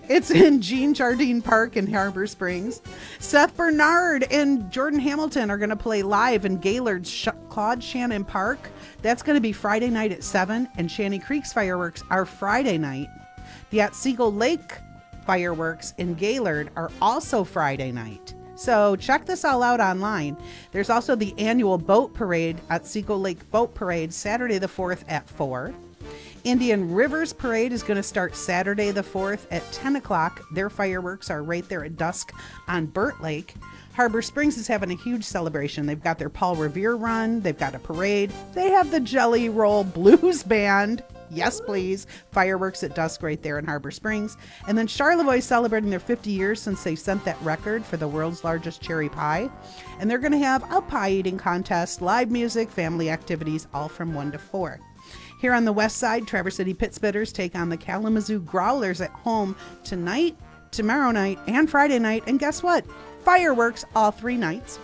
It's in Jean Jardine Park in Harbor Springs. Seth Bernard and Jordan Hamilton are going to play live in Gaylord's Claude Shannon Park. That's going to be Friday night at 7, and Shanty Creek's fireworks are Friday night. The Otsego Lake fireworks in Gaylord are also Friday night. So check this all out online. There's also the annual boat parade at Otsego Lake Boat Parade Saturday the 4th at 4. Indian Rivers Parade is going to start Saturday the 4th at 10 o'clock. Their fireworks are right there at dusk on Burt Lake. Harbor Springs is having a huge celebration. They've got their Paul Revere run. They've got a parade. They have the Jelly Roll Blues Band. Yes, please. Fireworks at dusk right there in Harbor Springs. And then Charlevoix is celebrating their 50 years since they sent that record for the world's largest cherry pie. And they're going to have a pie eating contest, live music, family activities, all from 1 to 4. Here on the west side, Traverse City Pittsbitters take on the Kalamazoo Growlers at home tonight, tomorrow night, and Friday night. And guess what? Fireworks all 3 nights.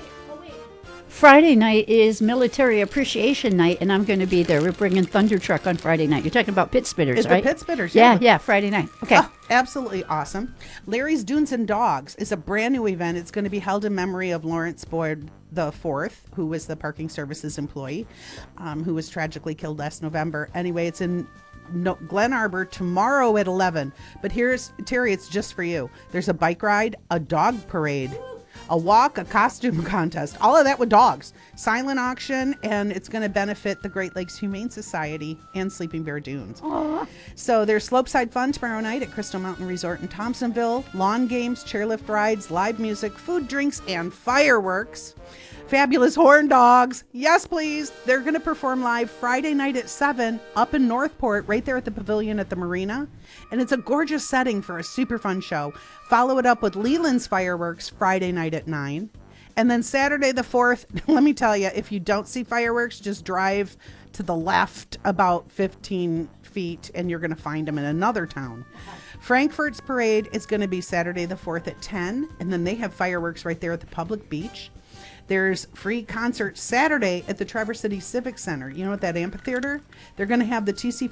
Friday night is Military Appreciation Night, and I'm going to be there. We're bringing Thunder Truck on Friday night. You're talking about Pittsbitters, It's right? the Pittsbitters, yeah. Yeah, Friday night. Okay. Oh, absolutely awesome. Larry's Dunes and Dogs is a brand new event. It's going to be held in memory of Lawrence Boyd the Fourth, who was the parking services employee, who was tragically killed last November. Anyway, it's in Glen Arbor tomorrow at 11. But here's, Terry, it's just for you. There's a bike ride, a dog parade, a walk, a costume contest, all of that with dogs, silent auction, and it's going to benefit the Great Lakes Humane Society and Sleeping Bear Dunes. Aww. So there's slopeside fun tomorrow night at Crystal Mountain Resort in Thompsonville, lawn games, chairlift rides, live music, food, drinks, and fireworks. Fabulous Horn Dogs. Yes, please. They're going to perform live Friday night at 7 up in Northport, right there at the pavilion at the marina. And it's a gorgeous setting for a super fun show. Follow it up with Leland's Fireworks Friday night at 9. And then Saturday the 4th, let me tell you, if you don't see fireworks, just drive to the left about 15 feet and you're going to find them in another town. Frankfurt's parade is going to be Saturday the 4th at 10. And then they have fireworks right there at the public beach. There's free concert Saturday at the Traverse City Civic Center. You know, at that amphitheater? They're going to have the TC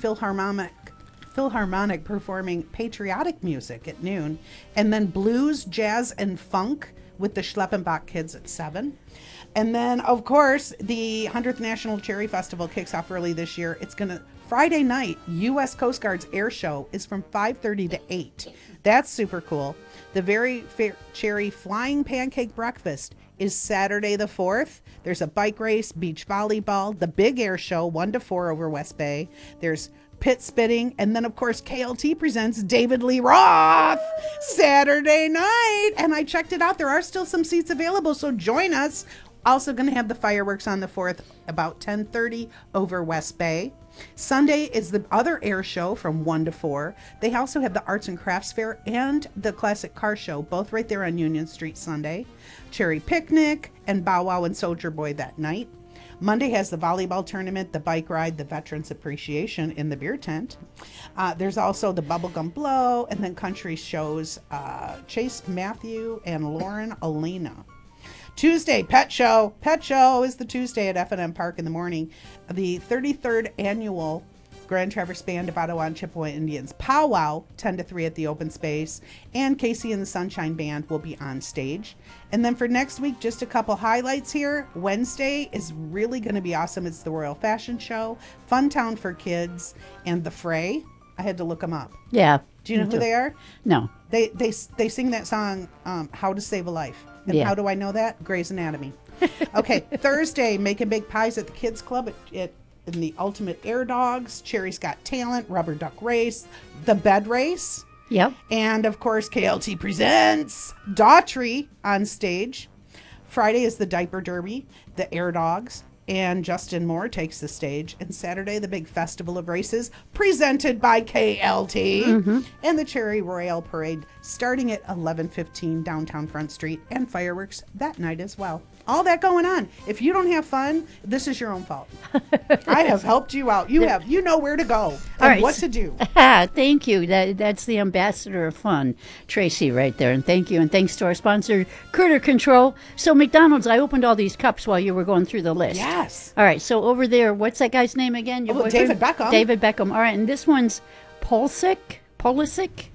Philharmonic performing patriotic music at noon. And then blues, jazz, and funk with the Schleppenbach Kids at 7. And then, of course, the 100th National Cherry Festival kicks off early this year. It's going to Friday night, U.S. Coast Guard's air show is from 5:30 to 8. That's super cool. The Very Fair Cherry Flying Pancake Breakfast is Saturday the 4th. There's a bike race, beach volleyball, the big air show, 1 to 4 over West Bay. There's pit spitting, and then of course KLT presents David Lee Roth Saturday night. And I checked it out. There are still some seats available, so join us. Also going to have the fireworks on the 4th about 10:30 over West Bay. Sunday is the other air show from 1 to 4. They also have the Arts and Crafts Fair and the Classic Car Show, both right there on Union Street Sunday. Cherry Picnic and Bow Wow and Soldier Boy that night. Monday has the volleyball tournament, the bike ride, the Veterans Appreciation in the beer tent. There's also the Bubblegum Blow, and then country shows, Chase Matthew and Lauren Alina. Tuesday, Pet Show. Pet Show is the Tuesday at F&M Park in the morning. The 33rd annual Grand Traverse Band of Ottawa and Chippewa Indians powwow, 10 to 3 at the open space. And Casey and the Sunshine Band will be on stage. And then for next week, just a couple highlights here. Wednesday is really going to be awesome. It's the Royal Fashion Show, Fun Town for Kids, and The Fray. I had to look them up. Yeah. Do you know who they are? No. They sing that song, How to Save a Life. And how do I know that? Grey's Anatomy. Okay, Thursday, making big pies at the Kids Club in the Ultimate Air Dogs, Cherry's Got Talent, Rubber Duck Race, the Bed Race. Yep. And, of course, KLT presents Daughtry on stage. Friday is the Diaper Derby, the Air Dogs, and Justin Moore takes the stage. And Saturday, the big Festival of Races presented by KLT and the Cherry Royale Parade starting at 11:15 downtown Front Street, and fireworks that night as well. All that going on. If you don't have fun, this is your own fault. I have helped you out. You know where to go and what to do. Thank you. That's the ambassador of fun, Tracy, right there. And thank you. And thanks to our sponsor, Critter Control. So McDonald's, I opened all these cups while you were going through the list. Yes. All right. So over there, what's that guy's name again? David Beckham. David Beckham. All right. And this one's Pulisic.